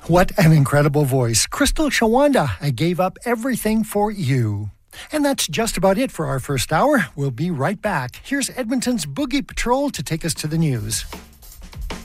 What an incredible voice. Crystal Shawanda, I gave up everything for you. And that's just about it for our first hour. We'll be right back. Here's Edmonton's Boogie Patrol to take us to the news.